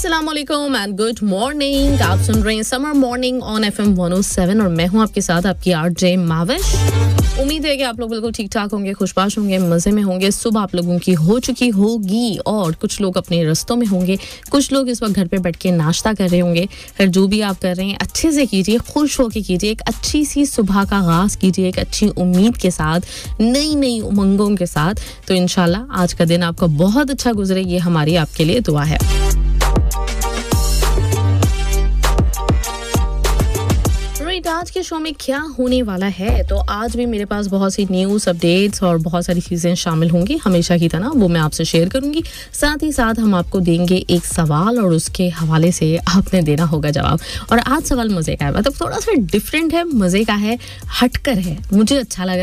अस्सलाम वालेकुम and good morning. आप सुन रहे हैं समर मॉर्निंग ऑन FM 107 और मैं हूं आपके साथ आपकी आरजे माविश। उम्मीद है कि आप लोग बिल्कुल ठीक ठाक होंगे, खुशबाश होंगे, मज़े में होंगे। सुबह आप लोगों की हो चुकी होगी और कुछ लोग अपने रस्तों में होंगे, कुछ लोग इस वक्त घर पे बैठ के नाश्ता कर रहे होंगे। फिर जो भी आप कर रहे हैं अच्छे से कीजिए, खुश होके कीजिए, एक अच्छी सी सुबह का आगाज़ कीजिए, एक अच्छी उम्मीद के साथ, नई उमंगों के साथ। तो इंशाल्लाह आज का दिन आपका बहुत अच्छा गुजरे, ये हमारी आपके लिए दुआ है। आज के शो में क्या होने वाला है, तो आज भी मेरे पास बहुत सी न्यूज़ अपडेट्स और बहुत सारी चीज़ें शामिल होंगी, हमेशा की तरह वो मैं आपसे शेयर करूंगी। साथ ही साथ हम आपको देंगे एक सवाल और उसके हवाले से आपने देना होगा जवाब। और आज सवाल मज़े का है, मतलब थोड़ा सा डिफरेंट है, मज़े का है, हटकर है, मुझे अच्छा लग रहा है।